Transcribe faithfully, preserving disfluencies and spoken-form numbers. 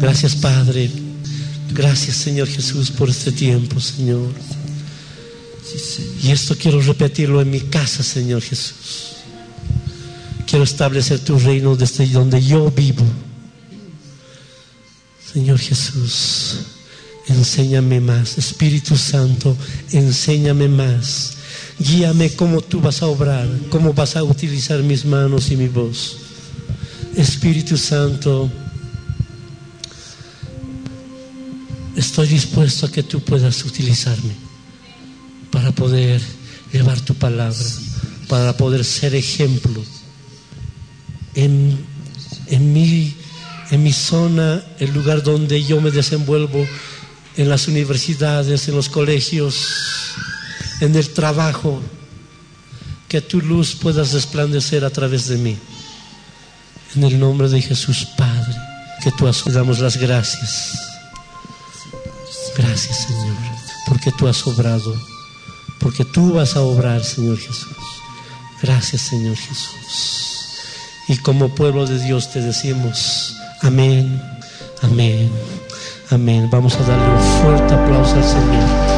Gracias, Padre. Gracias, Señor Jesús, por este tiempo, Señor. Y esto quiero repetirlo en mi casa, Señor Jesús. Quiero establecer tu reino desde donde yo vivo. Señor Jesús, enséñame más. Espíritu Santo, enséñame más. Guíame cómo tú vas a obrar, cómo vas a utilizar mis manos y mi voz. Espíritu Santo, estoy dispuesto a que tú puedas utilizarme para poder llevar tu palabra, para poder ser ejemplo en, en, mi, en mi zona, el lugar donde yo me desenvuelvo, en las universidades, en los colegios, en el trabajo, que tu luz puedas resplandecer a través de mí. En el nombre de Jesús, Padre, que tú has, damos las gracias. Gracias, Señor, porque tú has obrado, porque tú vas a obrar, Señor Jesús. Gracias, Señor Jesús. Y como pueblo de Dios te decimos amén, amén, amén. Vamos a darle un fuerte aplauso al Señor.